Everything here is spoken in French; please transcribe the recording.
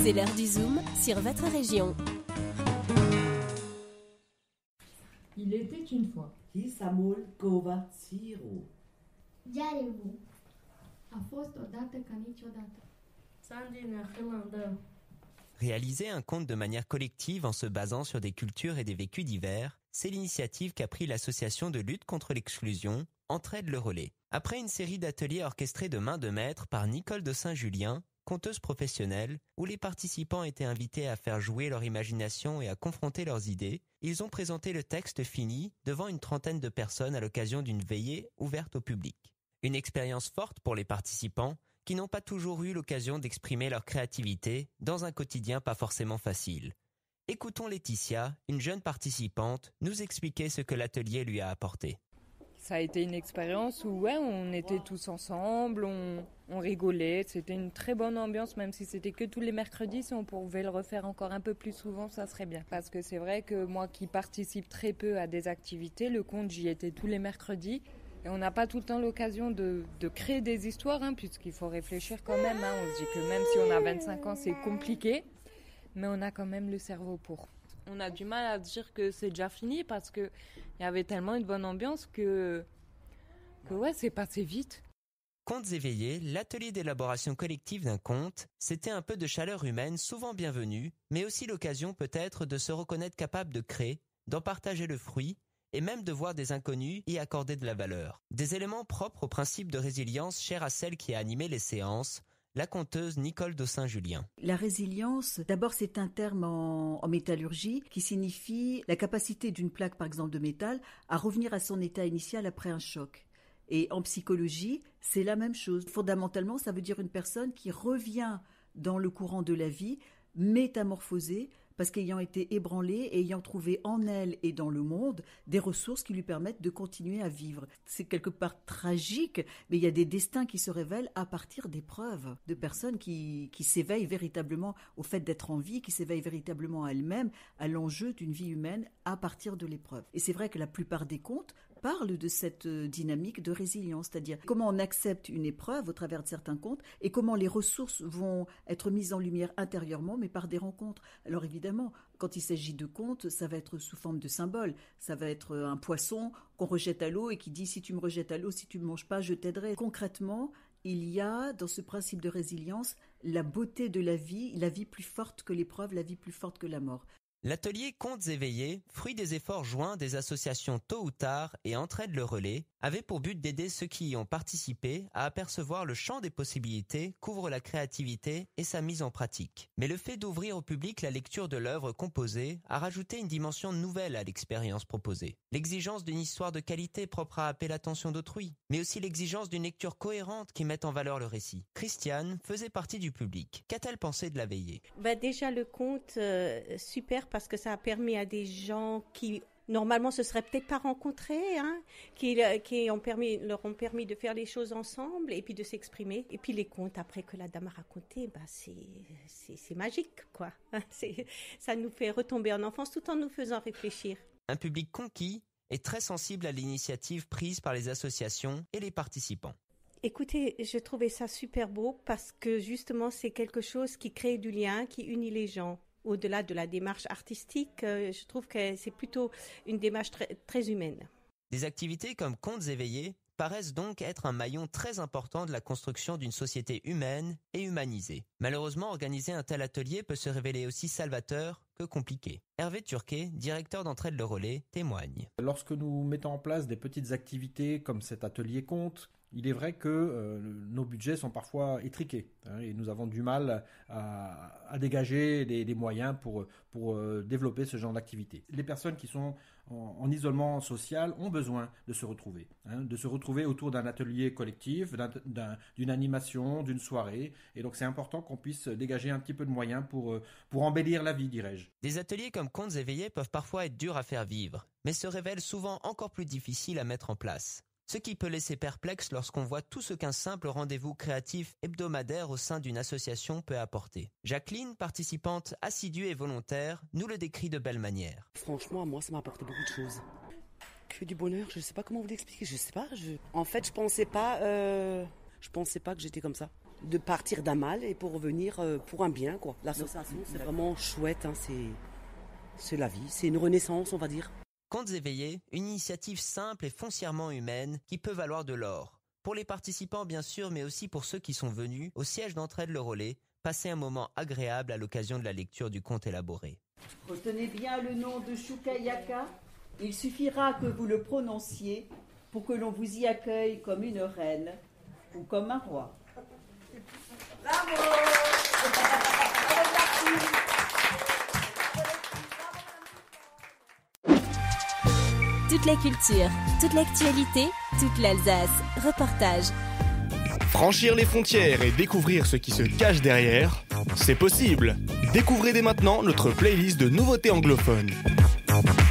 C'est l'heure du Zoom sur votre région. Il était une fois. Hisamul Kovatsiro. Diareu. A fost odată ca niciodată. Sandine Finlandă. Réaliser un conte de manière collective en se basant sur des cultures et des vécus divers, c'est l'initiative qu'a pris l'association de lutte contre l'exclusion, Entraide le Relais. Après une série d'ateliers orchestrés de main de maître par Nicole de Saint-Julien, conteuse professionnelle, où les participants étaient invités à faire jouer leur imagination et à confronter leurs idées, ils ont présenté le texte fini devant une trentaine de personnes à l'occasion d'une veillée ouverte au public. Une expérience forte pour les participants qui n'ont pas toujours eu l'occasion d'exprimer leur créativité dans un quotidien pas forcément facile. Écoutons Laetitia, une jeune participante, nous expliquer ce que l'atelier lui a apporté. Ça a été une expérience où on était tous ensemble, on rigolait, c'était une très bonne ambiance, même si c'était que tous les mercredis. Si on pouvait le refaire encore un peu plus souvent, ça serait bien. Parce que c'est vrai que moi qui participe très peu à des activités, le conte, j'y étais tous les mercredis. Et on n'a pas tout le temps l'occasion de créer des histoires, puisqu'il faut réfléchir quand même. On se dit que même si on a 25 ans, c'est compliqué, mais on a quand même le cerveau pour. On a du mal à dire que c'est déjà fini parce qu'il y avait tellement une bonne ambiance que c'est passé vite. Contes éveillés, l'atelier d'élaboration collective d'un conte, c'était un peu de chaleur humaine souvent bienvenue, mais aussi l'occasion peut-être de se reconnaître capable de créer, d'en partager le fruit, et même de voir des inconnus y accorder de la valeur. Des éléments propres au principe de résilience chers à celle qui a animé les séances, la conteuse Nicole de Saint-Julien. La résilience, d'abord c'est un terme en métallurgie qui signifie la capacité d'une plaque par exemple de métal à revenir à son état initial après un choc. Et en psychologie, c'est la même chose. Fondamentalement, ça veut dire une personne qui revient dans le courant de la vie, métamorphosée, parce qu'ayant été ébranlée et ayant trouvé en elle et dans le monde des ressources qui lui permettent de continuer à vivre. C'est quelque part tragique, mais il y a des destins qui se révèlent à partir d'épreuves, de personnes qui s'éveillent véritablement au fait d'être en vie, qui s'éveillent véritablement à elles-mêmes, à l'enjeu d'une vie humaine à partir de l'épreuve. Et c'est vrai que la plupart des contes parlent de cette dynamique de résilience, c'est-à-dire comment on accepte une épreuve au travers de certains contes et comment les ressources vont être mises en lumière intérieurement, mais par des rencontres. Alors évidemment, quand il s'agit de contes, ça va être sous forme de symbole. Ça va être un poisson qu'on rejette à l'eau et qui dit « si tu me rejettes à l'eau, si tu ne me manges pas, je t'aiderai ». Concrètement, il y a dans ce principe de résilience la beauté de la vie plus forte que l'épreuve, la vie plus forte que la mort. L'atelier Contes éveillés, fruit des efforts joints des associations Tôt ou Tard et Entraide le Relais, avait pour but d'aider ceux qui y ont participé à apercevoir le champ des possibilités qu'ouvre la créativité et sa mise en pratique. Mais le fait d'ouvrir au public la lecture de l'œuvre composée a rajouté une dimension nouvelle à l'expérience proposée. L'exigence d'une histoire de qualité propre à appeler l'attention d'autrui, mais aussi l'exigence d'une lecture cohérente qui mette en valeur le récit. Christiane faisait partie du public. Qu'a-t-elle pensé de la veillée ? Déjà le conte, super, parce que ça a permis à des gens qui normalement se seraient peut-être pas rencontrés, qui leur ont permis de faire les choses ensemble et puis de s'exprimer. Et puis les contes après que la dame a raconté, c'est magique, quoi. Ça nous fait retomber en enfance tout en nous faisant réfléchir. Un public conquis et très sensible à l'initiative prise par les associations et les participants. Écoutez, je trouvais ça super beau parce que justement c'est quelque chose qui crée du lien, qui unit les gens. Au-delà de la démarche artistique, je trouve que c'est plutôt une démarche très, très humaine. Des activités comme Contes éveillés paraissent donc être un maillon très important de la construction d'une société humaine et humanisée. Malheureusement, organiser un tel atelier peut se révéler aussi salvateur que compliqué. Hervé Turquet, directeur d'Entraide le Relais, témoigne. Lorsque nous mettons en place des petites activités comme cet atelier conte, il est vrai que nos budgets sont parfois étriqués et nous avons du mal à dégager des moyens pour développer ce genre d'activité. Les personnes qui sont en isolement social ont besoin de se retrouver autour d'un atelier collectif, d'une animation, d'une soirée. Et donc c'est important qu'on puisse dégager un petit peu de moyens pour embellir la vie, dirais-je. Des ateliers comme Contes éveillés peuvent parfois être durs à faire vivre, mais se révèlent souvent encore plus difficiles à mettre en place. Ce qui peut laisser perplexe lorsqu'on voit tout ce qu'un simple rendez-vous créatif hebdomadaire au sein d'une association peut apporter. Jacqueline, participante assidue et volontaire, nous le décrit de belle manière. Franchement, moi, ça m'a apporté beaucoup de choses. Que du bonheur, je ne sais pas comment vous l'expliquer, En fait, je pensais pas que j'étais comme ça. de partir d'un mal et pour revenir pour un bien, quoi. L'association, c'est vraiment chouette, hein, c'est la vie, c'est une renaissance, on va dire. Contes éveillés, une initiative simple et foncièrement humaine qui peut valoir de l'or. Pour les participants bien sûr, mais aussi pour ceux qui sont venus au siège d'Entraide le Relais, passer un moment agréable à l'occasion de la lecture du conte élaboré. Retenez bien le nom de Chukayaka. Il suffira que vous le prononciez pour que l'on vous y accueille comme une reine ou comme un roi. Bravo! Toute la culture, toute l'actualité, toute l'Alsace. Reportage. Franchir les frontières et découvrir ce qui se cache derrière, c'est possible. Découvrez dès maintenant notre playlist de nouveautés anglophones.